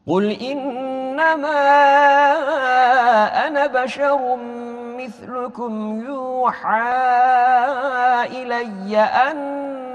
قُلْ إِنَّمَا أَنَا بَشَرٌ مِثْلُكُمْ يُوحَى إِلَيَّ أَنَّ